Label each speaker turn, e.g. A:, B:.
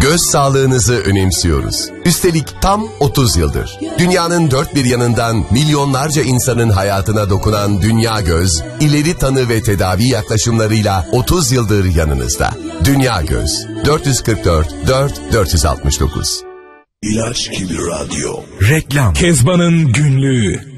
A: Göz sağlığınızı önemsiyoruz. Üstelik tam 30 yıldır. Dünyanın dört bir yanından milyonlarca insanın hayatına dokunan Dünya Göz, ileri tanı ve tedavi yaklaşımlarıyla 30 yıldır yanınızda. Dünya Göz, 444 469.
B: İlaç gibi radyo.
C: Reklam.
D: Kezban'ın günlüğü.